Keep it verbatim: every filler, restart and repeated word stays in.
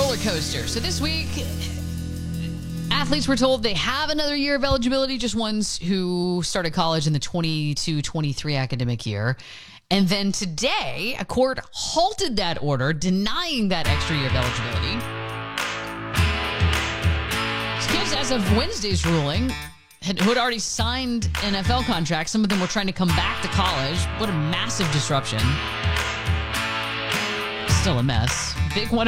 roller coaster. So this week, athletes were told they have another year of eligibility, just ones who started college in the twenty-two twenty-three academic year. And then today, a court halted that order, denying that extra year of eligibility. Kids, as of Wednesday's ruling, had, who had already signed N F L contracts, some of them were trying to come back to college. What a massive disruption. Still a mess. Big one.